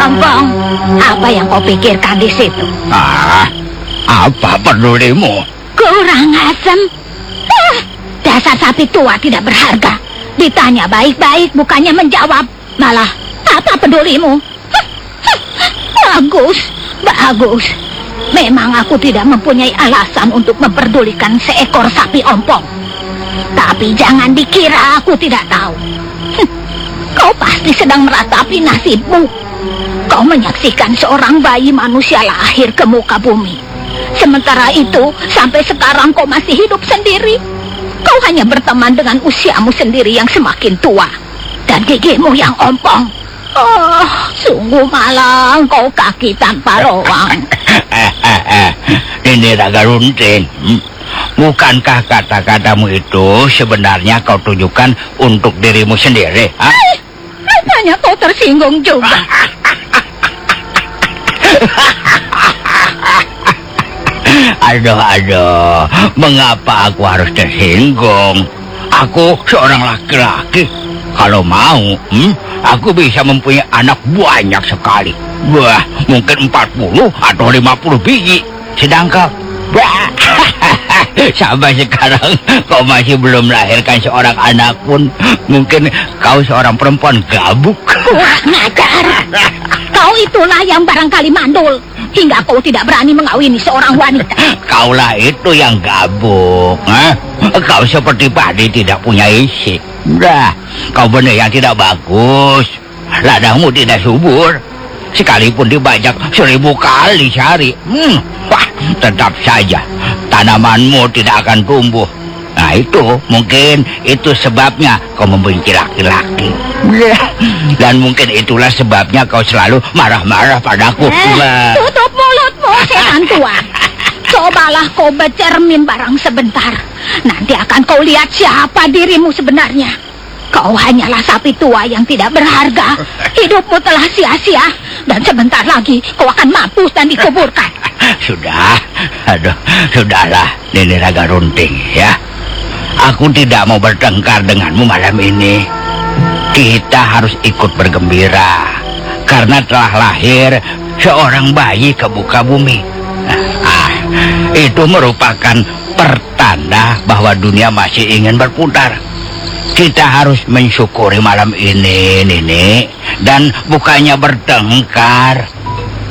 Ompong, apa yang kau pikirkan di situ? Apa pedulimu? Kurang asem. Dasar sapi tua tidak berharga. Ditanya baik-baik, bukannya menjawab. Malah, apa pedulimu? Bagus, bagus. Memang aku tidak mempunyai alasan untuk memperdulikan seekor sapi ompong. Tapi jangan dikira aku tidak tahu. Kau pasti sedang meratapi nasibmu. Kau menyaksikan seorang bayi manusia lahir ke muka bumi. Sementara itu, sampai sekarang kau masih hidup sendiri. Kau hanya berteman dengan usiamu sendiri yang semakin tua. Dan gigimu yang ompong. Oh, sungguh malang kau kaki tanpa roang. Ini Raga Runting. Bukankah kata-katamu itu sebenarnya kau tujukan untuk dirimu sendiri? Rupanya kau tersinggung juga. Aduh, mengapa aku harus tersinggung? Aku seorang laki-laki. Kalau mau, aku bisa mempunyai anak banyak sekali. Wah, mungkin 40 atau 50 biji. Sedangkan, sampai sekarang kau masih belum melahirkan seorang anak pun. Mungkin kau seorang perempuan gabuk. Kurang ajar. Kau itulah yang barangkali mandul, hingga kau tidak berani mengawini seorang wanita. Kaulah itu yang gabuk. Kau seperti padi tidak punya isi. Kau benar yang tidak bagus. Ladangmu tidak subur. Sekalipun dibajak 1000 kali sehari, tetap saja tanamanmu tidak akan tumbuh. Nah itu, mungkin itu sebabnya kau membenci laki-laki. Dan mungkin itulah sebabnya kau selalu marah-marah padaku. Tutup mulutmu, setan tua. Cobalah kau bercermin barang sebentar. Nanti akan kau lihat siapa dirimu sebenarnya. Kau hanyalah sapi tua yang tidak berharga. Hidupmu telah sia-sia. Dan sebentar lagi kau akan mampus dan dikuburkan. Sudahlah, Nini Raga Runting ya. Aku tidak mau bertengkar denganmu malam ini. Kita harus ikut bergembira. Karena telah lahir seorang bayi ke muka bumi. Itu merupakan pertanda bahwa dunia masih ingin berputar. Kita harus mensyukuri malam ini, Nini. Dan bukannya bertengkar.